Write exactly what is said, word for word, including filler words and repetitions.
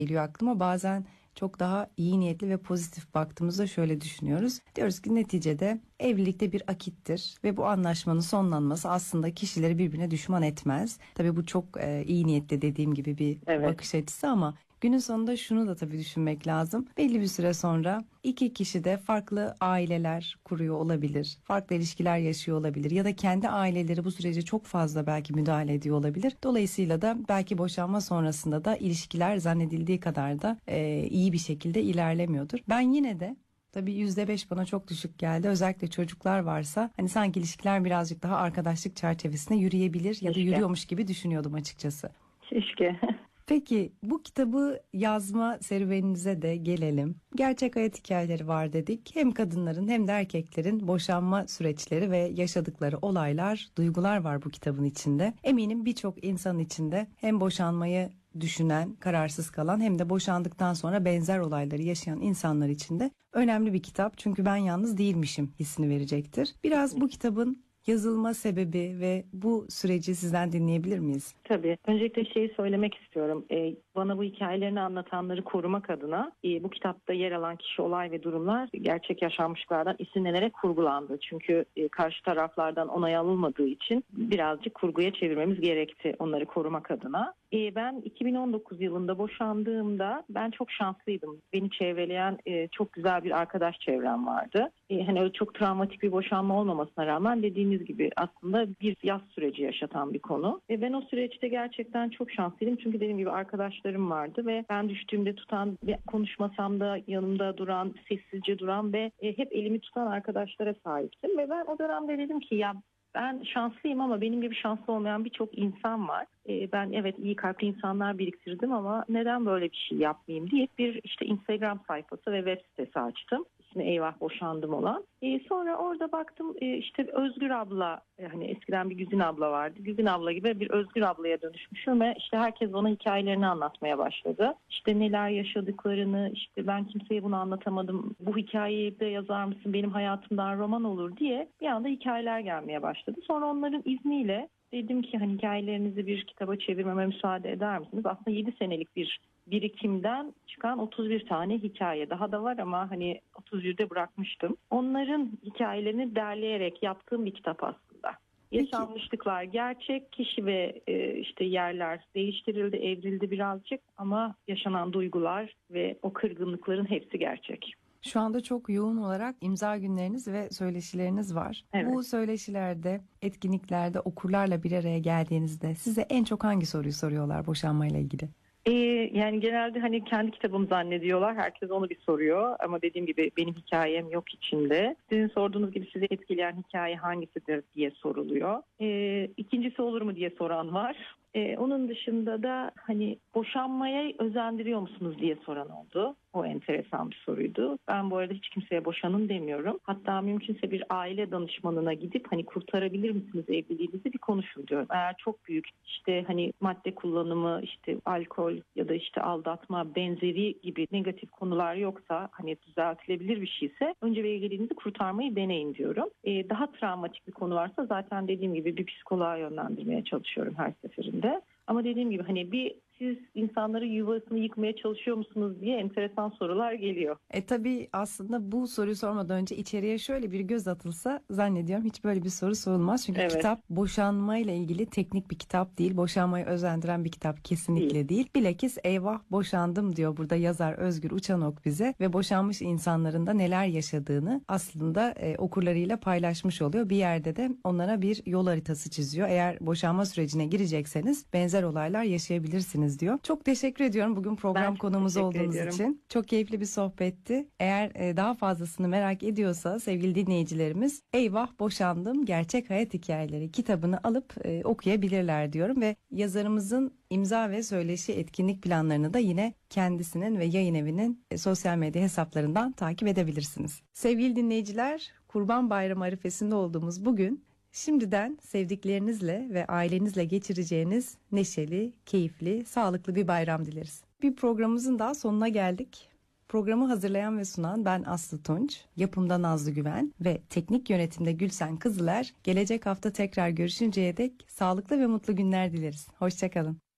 geliyor aklıma. Bazen çok daha iyi niyetli ve pozitif baktığımızda şöyle düşünüyoruz. Diyoruz ki neticede evlilikte bir akittir ve bu anlaşmanın sonlanması aslında kişileri birbirine düşman etmez. Tabii bu çok e, iyi niyetli dediğim gibi bir Evet. bakış açısı ama günün sonunda şunu da tabii düşünmek lazım. Belli bir süre sonra iki kişi de farklı aileler kuruyor olabilir. Farklı ilişkiler yaşıyor olabilir. Ya da kendi aileleri bu sürece çok fazla belki müdahale ediyor olabilir. Dolayısıyla da belki boşanma sonrasında da ilişkiler zannedildiği kadar da e, iyi bir şekilde ilerlemiyordur. Ben yine de tabii yüzde beş bana çok düşük geldi. Özellikle çocuklar varsa hani sanki ilişkiler birazcık daha arkadaşlık çerçevesinde yürüyebilir ya da Keşke. yürüyormuş gibi düşünüyordum açıkçası. Keşke. Peki bu kitabı yazma serüveninize de gelelim. Gerçek hayat hikayeleri var dedik. Hem kadınların hem de erkeklerin boşanma süreçleri ve yaşadıkları olaylar, duygular var bu kitabın içinde. Eminim birçok insan içinde hem boşanmayı düşünen, kararsız kalan hem de boşandıktan sonra benzer olayları yaşayan insanlar için de önemli bir kitap. Çünkü ben yalnız değilmişim hissini verecektir. Biraz bu kitabın yazılma sebebi ve bu süreci sizden dinleyebilir miyiz? Tabii. Öncelikle şeyi söylemek istiyorum. Ee, bana bu hikayelerini anlatanları korumak adına e, bu kitapta yer alan kişi, olay ve durumlar gerçek yaşanmışlardan esinlenerek kurgulandı. Çünkü e, karşı taraflardan onay alınmadığı için birazcık kurguya çevirmemiz gerekti onları korumak adına. E, ben iki bin on dokuz yılında boşandığımda ben çok şanslıydım. Beni çevreleyen e, çok güzel bir arkadaş çevrem vardı. E, hani öyle çok travmatik bir boşanma olmamasına rağmen dediğiniz gibi aslında bir yaz süreci yaşatan bir konu. E, ben o süreçte gerçekten çok şanslıydım. Çünkü dediğim gibi arkadaşlarım vardı ve ben düştüğümde tutan, konuşmasam da yanımda duran, sessizce duran ve e, hep elimi tutan arkadaşlara sahiptim. Ve ben o dönemde dedim ki ya ben şanslıyım ama benim gibi şanslı olmayan birçok insan var. E, ben evet iyi kalpli insanlar biriktirdim ama neden böyle bir şey yapmayayım diye bir işte Instagram sayfası ve web sitesi açtım. İsmi Eyvah Boşandım olan. E, sonra orada baktım e, işte Özgür abla, e, hani eskiden bir Güzin abla vardı. Güzin abla gibi bir Özgür ablaya dönüşmüşüm ve işte herkes bana hikayelerini anlatmaya başladı. İşte neler yaşadıklarını, işte ben kimseye bunu anlatamadım. Bu hikayeyi de yazar mısın? Benim hayatımdan roman olur diye bir anda hikayeler gelmeye başladı. Sonra onların izniyle dedim ki hani hikayelerinizi bir kitaba çevirmeme müsaade eder misiniz? Aslında yedi senelik bir birikimden çıkan otuz bir tane hikaye. Daha da var ama hani otuz birde bırakmıştım. Onların hikayelerini derleyerek yaptığım bir kitap aslında. Yaşanmışlıklar gerçek, kişi ve e, işte yerler değiştirildi, evrildi birazcık ama yaşanan duygular ve o kırgınlıkların hepsi gerçek. Şu anda çok yoğun olarak imza günleriniz ve söyleşileriniz var. Evet. Bu söyleşilerde, etkinliklerde okurlarla bir araya geldiğinizde size en çok hangi soruyu soruyorlar boşanmayla ilgili? Ee, yani genelde hani kendi kitabım zannediyorlar. Herkes onu bir soruyor. Ama dediğim gibi benim hikayem yok içinde. Sizin sorduğunuz gibi sizi etkileyen hikaye hangisidir diye soruluyor. Ee, ikincisi olur mu diye soran var. Ee, onun dışında da hani boşanmaya özendiriyor musunuz diye soran oldu. O enteresan bir soruydu. Ben bu arada hiç kimseye boşanın demiyorum. Hatta mümkünse bir aile danışmanına gidip hani kurtarabilir misiniz evliliğinizi bir konuşun diyorum. Eğer çok büyük işte hani madde kullanımı, işte alkol ya da işte aldatma benzeri gibi negatif konular yoksa, hani düzeltilebilir bir şeyse önce evliliğinizi kurtarmayı deneyin diyorum. Ee, daha travmatik bir konu varsa zaten dediğim gibi bir psikoloğa yönlendirmeye çalışıyorum her seferinde. Ama dediğim gibi hani bir siz insanları yuvasını yıkmaya çalışıyor musunuz diye enteresan sorular geliyor. E tabii aslında bu soruyu sormadan önce içeriye şöyle bir göz atılsa zannediyorum hiç böyle bir soru sorulmaz. Çünkü Evet. kitap boşanmayla ilgili teknik bir kitap değil. Boşanmayı özendiren bir kitap kesinlikle değil. değil. Bilakis eyvah boşandım diyor burada yazar Özgür Uçanok bize ve boşanmış insanların da neler yaşadığını aslında e, okurlarıyla paylaşmış oluyor. Bir yerde de onlara bir yol haritası çiziyor. Eğer boşanma sürecine girecekseniz benzer olaylar yaşayabilirsiniz diyor. Çok teşekkür ediyorum bugün program konuğumuz olduğunuz ediyorum. için. Çok keyifli bir sohbetti. Eğer e, daha fazlasını merak ediyorsa sevgili dinleyicilerimiz Eyvah Boşandım Gerçek Hayat Hikayeleri kitabını alıp e, okuyabilirler diyorum ve yazarımızın imza ve söyleşi etkinlik planlarını da yine kendisinin ve yayın evinin e, sosyal medya hesaplarından takip edebilirsiniz. Sevgili dinleyiciler, Kurban Bayramı arifesinde olduğumuz bugün şimdiden sevdiklerinizle ve ailenizle geçireceğiniz neşeli, keyifli, sağlıklı bir bayram dileriz. Bir programımızın daha sonuna geldik. Programı hazırlayan ve sunan ben Aslı Tunç, yapımda Nazlı Güven ve teknik yönetimde Gülsen Kızıler. Gelecek hafta tekrar görüşünceye dek sağlıklı ve mutlu günler dileriz. Hoşça kalın.